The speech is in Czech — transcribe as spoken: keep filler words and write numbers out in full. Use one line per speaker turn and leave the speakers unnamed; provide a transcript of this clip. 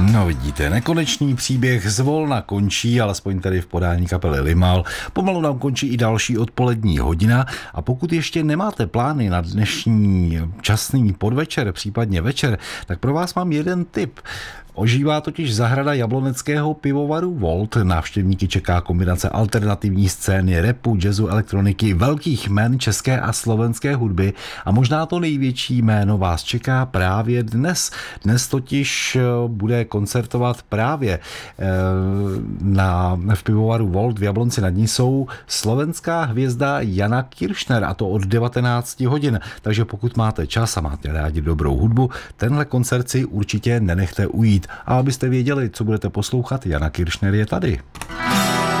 No vidíte, nekonečný příběh zvolna končí, alespoň tedy v podání kapely Limal. Pomalu nám končí i další odpolední hodina a pokud ještě nemáte plány na dnešní časný podvečer, případně večer, tak pro vás mám jeden tip. Ožívá totiž zahrada jabloneckého pivovaru Volt. Návštěvníky čeká kombinace alternativní scény, rapu, jazzu, elektroniky, velkých jmen české a slovenské hudby a možná to největší jméno vás čeká právě dnes. Dnes totiž bude koncertovat právě na, v pivovaru Volt v Jablonci nad Nisou slovenská hvězda Jana Kiršner, a to od devatenáct hodin. Takže pokud máte čas a máte rádi dobrou hudbu, tenhle koncert si určitě nenechte ujít. A abyste věděli, co budete poslouchat, Jana Kiršner je tady.